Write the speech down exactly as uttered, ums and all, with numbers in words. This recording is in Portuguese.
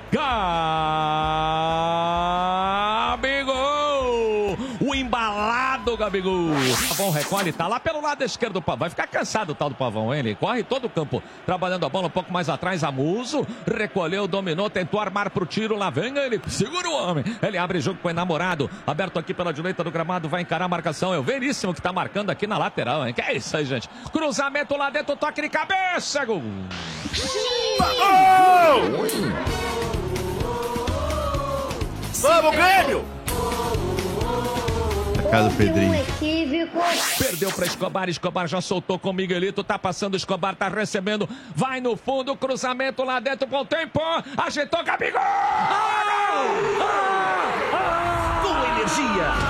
Gabigol! O embalado Gabigol. Pavão recolhe, tá lá pelo lado esquerdo do Pavão. Vai ficar cansado o tal do Pavão, hein? Ele corre todo o campo, trabalhando a bola um pouco mais atrás. Amuso recolheu, dominou, tentou armar pro tiro. Lá vem ele, segura o homem. Ele abre jogo com o enamorado. Aberto aqui pela direita do gramado, vai encarar a marcação. É o Veríssimo que tá marcando aqui na lateral, hein? Que é isso aí, gente? Cruzamento lá dentro, toque de cabeça, gol! Gol! Vamos, Grêmio! Na casa do Pedrinho. Perdeu para Escobar, Escobar já soltou com Miguelito, tá passando, Escobar tá recebendo, vai no fundo, cruzamento lá dentro com o tempo, ajeitou Gabigol! Ah, ah, ah, Com energia!